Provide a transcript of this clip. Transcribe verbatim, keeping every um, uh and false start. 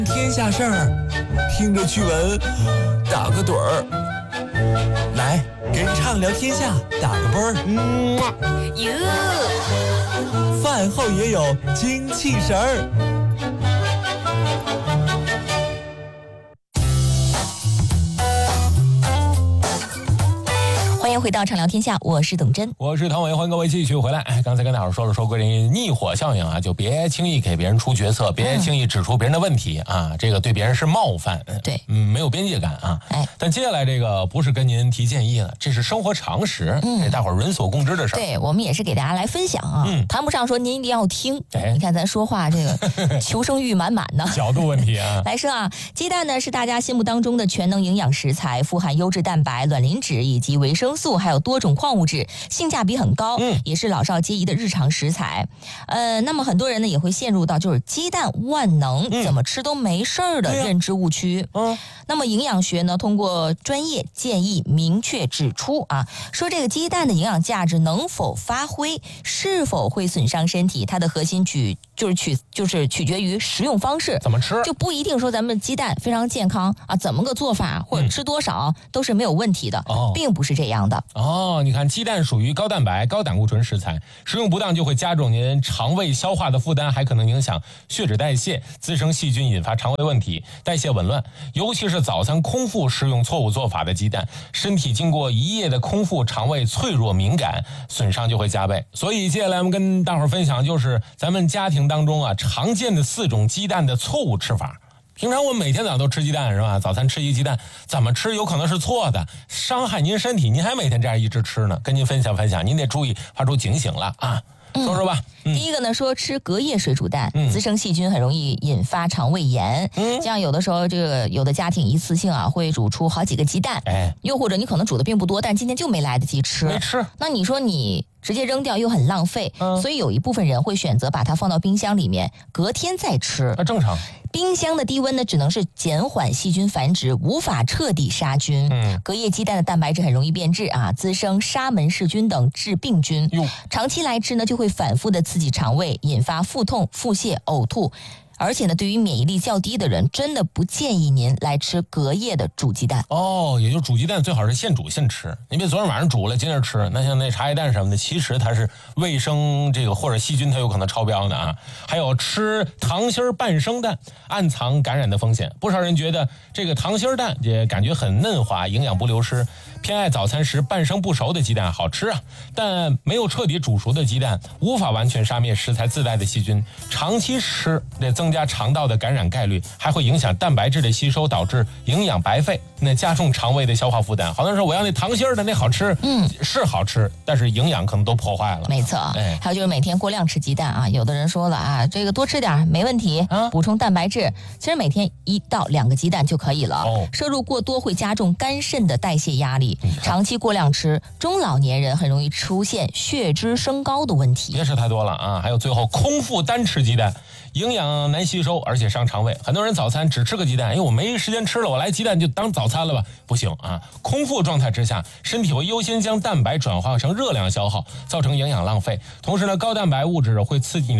天下事儿，听着趣闻，打个盹儿。来，跟畅聊天下，打个啵儿。嗯， 哟， 饭后也有精气神儿。 欢迎回到畅聊天下，我是董真， 我是唐伟，欢迎各位继续回来。哎，刚才跟大伙说了说关于逆火效应啊，就别轻易给别人出决策，别轻易指出别人的问题啊，这个对别人是冒犯， 对， 嗯，没有边界感啊。哎，但接下来这个不是跟您提建议了，这是生活常识，嗯，这大伙儿人所共知的事儿。 对，我们也是给大家来分享啊，嗯，谈不上说您一定要听。哎，你看咱说话这个求生欲满满的， 角度问题啊。 来说啊，鸡蛋呢是大家心目当中的全能营养食材，富含优质蛋白、卵磷脂以及维生素，还有多种矿物质，性价比很高，嗯，也是老少皆宜的日常食材。呃，那么很多人呢也会陷入到就是鸡蛋万能，嗯、怎么吃都没事儿的认知误区。嗯，那么营养学呢，通过专业建议明确指出啊，说这个鸡蛋的营养价值能否发挥，是否会损伤身体，它的核心取就是取就是取决于食用方式， 怎么吃， 就不一定说咱们鸡蛋非常健康啊，怎么个做法或者吃多少、嗯、都是没有问题的，哦，并不是这样的。 哦，你看鸡蛋属于高蛋白、高胆固醇食材，食用不当就会加重您肠胃消化的负担，还可能影响血脂代谢，滋生细菌，引发肠胃问题，代谢紊乱。尤其是早餐空腹食用错误做法的鸡蛋，身体经过一夜的空腹，肠胃脆弱敏感，损伤就会加倍。所以接下来我们跟大伙儿分享，就是咱们家庭当中啊常见的四种鸡蛋的错误吃法。平常我们每天早上都吃鸡蛋是吧？早餐吃一个鸡蛋，怎么吃有可能是错的，伤害您身体，您还每天这样一直吃呢？跟您分享分享，您得注意，发出警醒了啊！说说吧。 嗯、第一个呢，说吃隔夜水煮蛋，嗯、滋生细菌很容易引发肠胃炎。嗯，这样有的时候这个有的家庭一次性啊会煮出好几个鸡蛋，哎，又或者你可能煮的并不多，但今天就没来得及吃， 没吃， 那你说你直接扔掉又很浪费，嗯、所以有一部分人会选择把它放到冰箱里面，隔天再吃。 那正常。 冰箱的低温呢，只能是减缓细菌繁殖，无法彻底杀菌。嗯，隔夜鸡蛋的蛋白质很容易变质啊，滋生沙门氏菌等致病菌。长期来吃呢，就会反复的刺激肠胃，引发腹痛、腹泻、呕吐。而且呢，对于免疫力较低的人，真的不建议您来吃隔夜的煮鸡蛋。 哦，也就是煮鸡蛋最好是现煮现吃，你别昨天晚上煮了今天吃。那像那茶叶蛋什么的，其实它是卫生这个或者细菌它有可能超标的啊。还有吃糖心半生蛋，暗藏感染的风险。不少人觉得这个糖心蛋也感觉很嫩滑，营养不流失，偏爱早餐时半生不熟的鸡蛋好吃啊。但没有彻底煮熟的鸡蛋无法完全杀灭食材自带的细菌，长期吃得增加肠道的感染概率，还会影响蛋白质的吸收，导致营养白费，那加重肠胃的消化负担。好多人说我要那糖心儿的那好吃，嗯，是好吃，但是营养可能都破坏了。 没错，哎，还有就是每天过量吃鸡蛋啊，有的人说了啊，这个多吃点没问题，啊、补充蛋白质，其实每天一到两个鸡蛋就可以了。哦，摄入过多会加重肝肾的代谢压力，长期过量吃，中老年人很容易出现血脂升高的问题。 别吃太多了啊！还有最后空腹单吃鸡蛋，营养难吸收，而且伤肠胃。很多人早餐只吃个鸡蛋，因为我没时间吃了，我来鸡蛋就当早餐了吧？不行啊！空腹状态之下，身体会优先将蛋白转化成热量消耗，造成营养浪费。同时呢，高蛋白物质会刺激你的